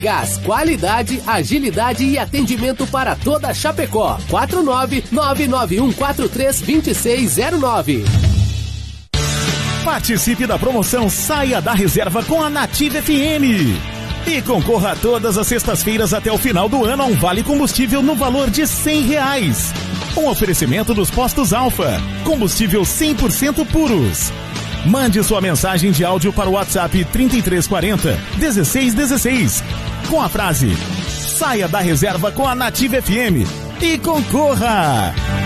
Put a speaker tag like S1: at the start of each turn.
S1: Gás, qualidade, agilidade e atendimento para toda Chapecó. 49991432609.
S2: Participe da promoção Saia da Reserva com a Nativa FM. E concorra a todas as sextas-feiras até o final do ano a um vale combustível no valor de R$100. Um oferecimento dos Postos Alfa. Combustível 100% puros. Mande sua mensagem de áudio para o WhatsApp 3340-1616 com a frase Saia da Reserva com a Nativa FM e concorra!